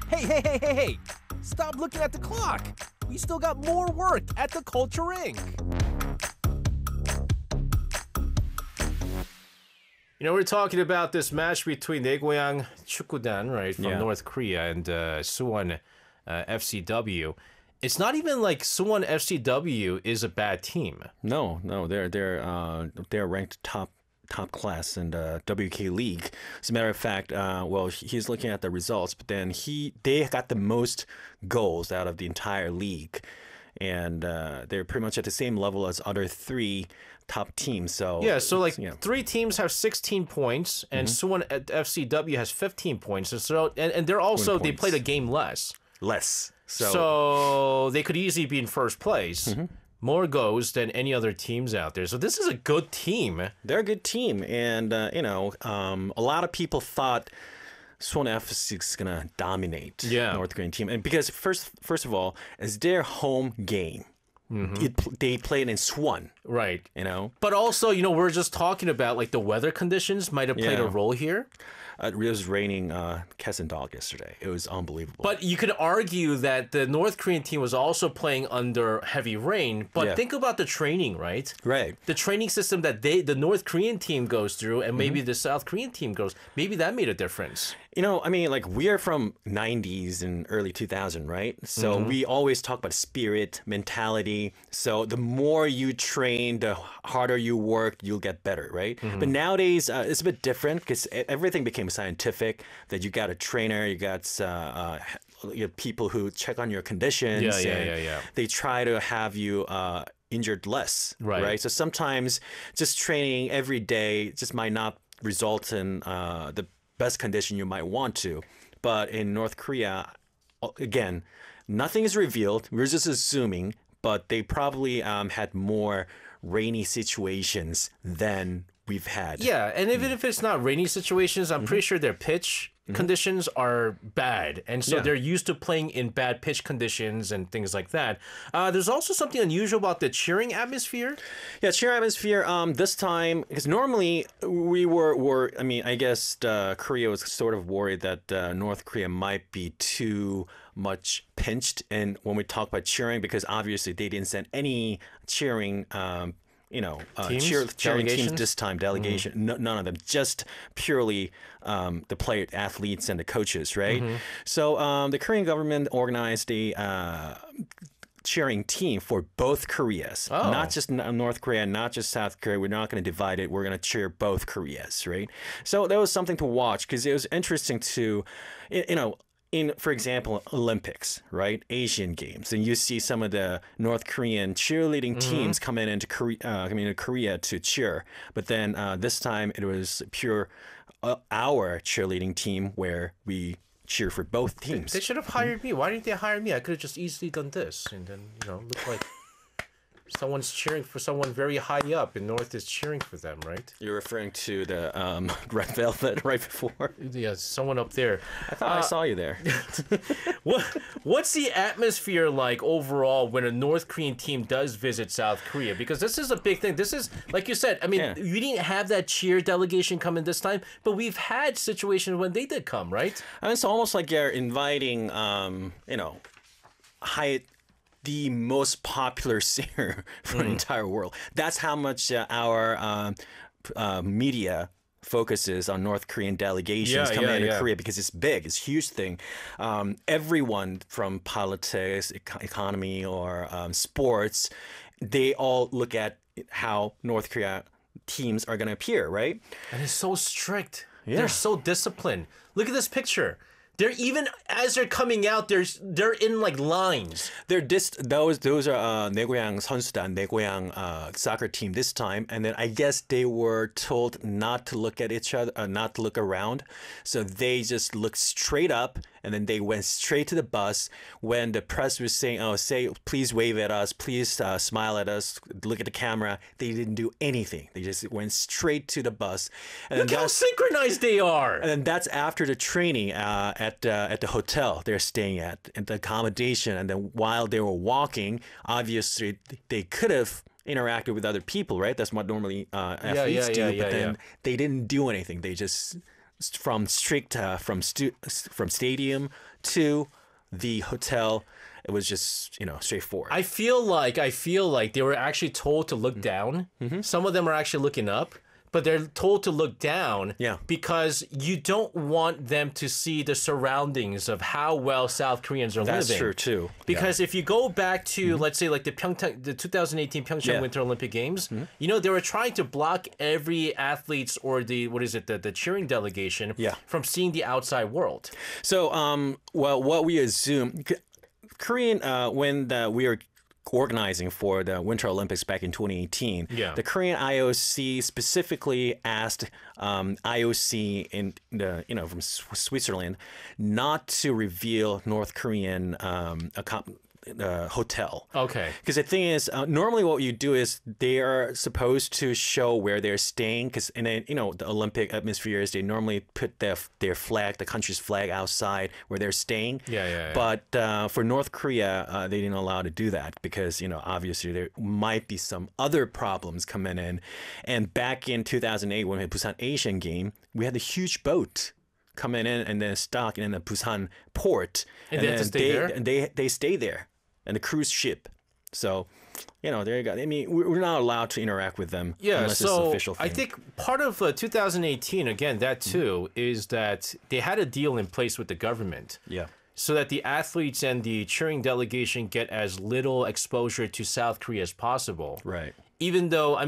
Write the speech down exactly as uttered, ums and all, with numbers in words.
Hey, hey, hey, hey, hey! Stop looking at the clock! We still got more work at the Culture Incorporated. You know, we're talking about this match between Daegoyang Chukkudan, right, from Yeah. North Korea, and uh, Suwon uh, F C W. It's not even like Suwon F C W is a bad team. No, no, they're they're uh, they're ranked top top class in the W K League. As a matter of fact, uh, well, he's looking at the results, but then he they got the most goals out of the entire league, and uh, they're pretty much at the same level as other three top teams. So Yeah, so like yeah. three teams have sixteen points, and Suwon at F C W has fifteen points. And so and, and they're also they points. played a game less. less. So, So they could easily be in first place. More goals than any other teams out there. So this is a good team. they're a good team, and uh, you know, um, a lot of people thought Suwon F C is gonna dominate Yeah. North Korean team, and because first, first of all, it's their home game. It, they played in Suwon, Right. you know. But also, you know, we're just talking about like the weather conditions might have played a Yeah. role here. Uh, it was raining uh, Kesson Dog yesterday. It was unbelievable. But you could argue that the North Korean team was also playing under heavy rain. But Yeah. think about the training, right? right, The training system that they, the North Korean team goes through, and maybe Mm-hmm. the South Korean team goes. Maybe that made a difference. you know, I mean, like we are from nineties and early two thousand, right? So we always talk about spirit, mentality. So the more you train, the harder you work, you'll get better, right? But nowadays, uh, it's a bit different because everything became scientific. That you got a trainer, you got uh, uh, you know, people who check on your conditions. Yeah, yeah, and yeah, yeah. They try to have you. Uh, injured less, Right. right? So sometimes just training every day just might not result in uh, the best condition you might want to. But in North Korea, again, nothing is revealed. We're just assuming, but they probably um, had more rainy situations than we've had. Yeah, and even if it's not rainy situations, I'm pretty sure their pitch conditions are bad, and so Yeah. they're used to playing in bad pitch conditions and things like that. Uh, there's also something unusual about the cheering atmosphere. Yeah, cheer atmosphere. Um, this time because normally we were were. I mean, I guess uh, Korea was sort of worried that uh, North Korea might be too much pinched, and when we talk about cheering, because obviously they didn't send any cheering. Um, you know, uh, Teams? cheer, cheering teams Delegations? this time, delegation, no, none of them, just purely um, the player, athletes, and the coaches, right? So um, the Korean government organized a uh, cheering team for both Koreas, Oh. not just N- North Korea, not just South Korea. We're not going to divide it. We're going to cheer both Koreas, right? So that was something to watch because it was interesting to, y- you know, in, for example, Olympics, right? Asian Games, and you see some of the North Korean cheerleading teams coming into Korea, uh, coming into Korea to cheer. But then uh, this time it was pure uh, our cheerleading team where we cheer for both teams. They should have hired me. Why didn't they hire me? I could have just easily done this, and then you know, look like someone's cheering for someone very high up, and North is cheering for them, right? You're referring to the um, Red Velvet right before. Yeah, someone up there. I thought I saw you there. What what's the atmosphere like overall when a North Korean team does visit South Korea? Because this is a big thing. This is like you said. I mean, Yeah. we didn't have that cheer delegation come in this time, but we've had situations when they did come, right? I mean, it's almost like you're inviting, um, you know, high, the most popular singer for the entire world. That's how much uh, our um, uh, media focuses on North Korean delegations Yeah, coming yeah, into yeah. Korea because it's big, it's a huge thing. Um, everyone from politics, eco- economy, or um, sports, they all look at how North Korea teams are going to appear, right? And it's so strict. Yeah. They're so disciplined. Look at this picture. They're even as they're coming out, there's they're in like lines. They're this those those are uh, 내고향 선수단, 내고향 uh, soccer team this time, and then I guess they were told not to look at each other, uh, not to look around, so they just looked straight up, and then they went straight to the bus. When the press was saying, "Oh, say please wave at us, please uh, smile at us, look at the camera," they didn't do anything. They just went straight to the bus, and Look then how that's synchronized they are. and then that's after the training uh, at uh, at the hotel they're staying at, and the accommodation. And then while they were walking, obviously they could have interacted with other people, right? That's what normally uh, athletes yeah, do. yeah, but yeah, then yeah. they didn't do anything. They just s- from strict uh, from stu- from stadium to the hotel. It was just, you know, straightforward. I feel like I feel like they were actually told to look down. Mm-hmm. Some of them are actually looking up, but they're told to look down. Yeah. Because you don't want them to see the surroundings of how well South Koreans are That's living. true too. Because if you go back to, let's say, like the Pyeongchang, the two thousand eighteen Pyeongchang Yeah. Winter Olympic Games, you know, they were trying to block every athlete's or the, what is it, the, the cheering delegation Yeah. from seeing the outside world. So, um, well, what we assume, K- Korean, uh, when the, we were organizing for the Winter Olympics back in twenty eighteen, Yeah. the Korean I O C specifically asked um, I O C in the, you know, from S- Switzerland not to reveal North Korean um, account, uh, hotel. Okay. Because the thing is, uh, normally what you do is they are supposed to show where they're staying. Because in a, you know, the Olympic atmospheres, they normally put their their flag, the country's flag, outside where they're staying. Yeah, yeah, yeah. But uh, for North Korea, uh, they didn't allow to do that because, you know, obviously there might be some other problems coming in. And back in two thousand eight, when we had Busan Asian Game, we had a huge boat coming in and then stuck in the Busan port. And they had to then stay they, there? They they stay there, and the cruise ship. So, you know, there you go. I mean, we're we're not allowed to interact with them Yeah, unless it's so an official thing. I think part of uh, two thousand eighteen, again, that too, is that they had a deal in place with the government Yeah. so that the athletes and the cheering delegation get as little exposure to South Korea as possible. Right. Even though, I